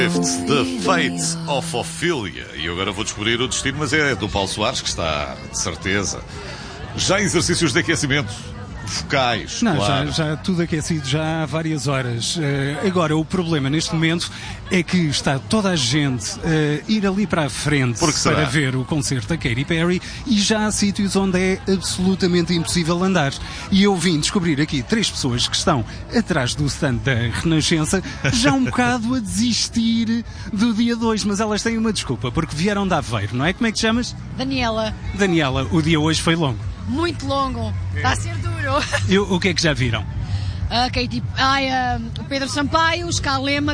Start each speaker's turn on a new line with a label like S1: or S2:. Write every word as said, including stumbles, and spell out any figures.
S1: The Fate of Ophelia. E eu agora vou descobrir o destino, mas é do Paulo Soares, que está, de certeza. Já exercícios de aquecimento vocais,
S2: Não,
S1: claro.
S2: já, já tudo aquecido já há várias horas. Uh, agora, o problema neste momento é que está toda a gente a uh, ir ali para a frente para ver o concerto da Katy Perry e já há sítios onde é absolutamente impossível andar. E eu vim descobrir aqui três pessoas que estão atrás do stand da Renascença já um bocado a desistir do dia dois, mas elas têm uma desculpa, porque vieram de Aveiro, não é? Como é que te chamas?
S3: Daniela.
S2: Daniela, o dia hoje foi longo.
S3: Muito longo. Está a ser duro.
S2: E o que é que já viram?
S3: A Katy, ai, uh, o Pedro Sampaio, o Scalema,